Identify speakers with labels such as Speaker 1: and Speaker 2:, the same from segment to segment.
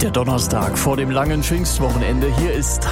Speaker 1: Der Donnerstag vor dem langen Pfingstwochenende. Hier ist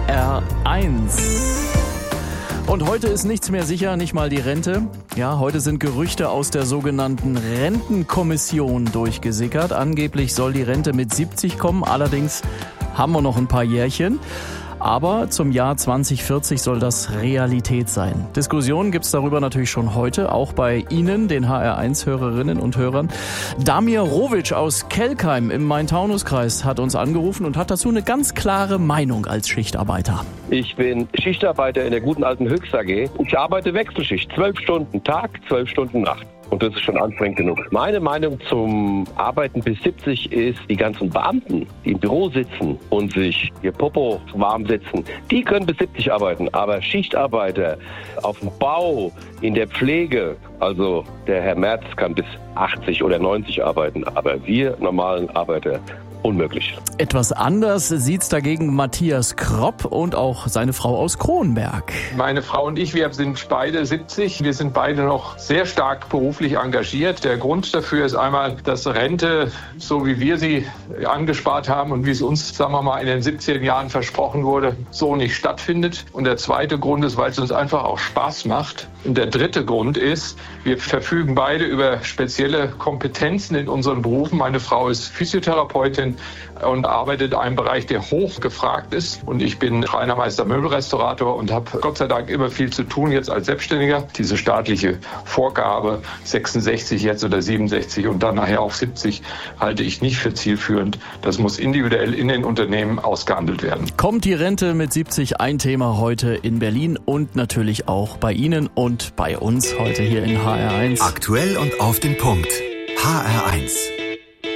Speaker 1: HR1. Und heute ist nichts mehr sicher, nicht mal die Rente. Ja, heute sind Gerüchte aus der sogenannten Rentenkommission durchgesickert. Angeblich soll die Rente mit 70 kommen. Allerdings haben wir noch ein paar Jährchen. Aber zum Jahr 2040 soll das Realität sein. Diskussionen gibt's darüber natürlich schon heute, auch bei Ihnen, den HR1-Hörerinnen und Hörern. Damir Rovic aus Kelkheim im Main-Taunus-Kreis hat uns angerufen und hat dazu eine ganz klare Meinung als Schichtarbeiter.
Speaker 2: Ich bin Schichtarbeiter in der guten alten Höchst AG. Ich arbeite Wechselschicht, 12 Stunden Tag, 12 Stunden Nacht. Und das ist schon anstrengend genug. Meine Meinung zum Arbeiten bis 70 ist, die ganzen Beamten, die im Büro sitzen und sich ihr Popo warm sitzen, die können bis 70 arbeiten. Aber Schichtarbeiter auf dem Bau, in der Pflege, also der Herr Merz kann bis 80 oder 90 arbeiten. Aber wir normalen Arbeiter, unmöglich.
Speaker 1: Etwas anders sieht's dagegen Matthias Kropp und auch seine Frau aus Kronberg.
Speaker 3: Meine Frau und ich, wir sind beide 70. Wir sind beide noch sehr stark beruflich engagiert. Der Grund dafür ist einmal, dass Rente, so wie wir sie angespart haben und wie es uns, sagen wir mal, in den 70er Jahren versprochen wurde, so nicht stattfindet. Und der zweite Grund ist, weil es uns einfach auch Spaß macht. Und der dritte Grund ist, wir verfügen beide über spezielle Kompetenzen in unseren Berufen. Meine Frau ist Physiotherapeutin und arbeitet in einem Bereich, der hoch gefragt ist. Und ich bin Schreinermeister, Möbelrestaurator und habe Gott sei Dank immer viel zu tun jetzt als Selbstständiger. Diese staatliche Vorgabe, 66 jetzt oder 67 und dann nachher auf 70, halte ich nicht für zielführend. Das muss individuell in den Unternehmen ausgehandelt werden.
Speaker 1: Kommt die Rente mit 70, ein Thema heute in Berlin und natürlich auch bei Ihnen und bei uns heute hier in HR1.
Speaker 4: Aktuell und auf den Punkt. HR1.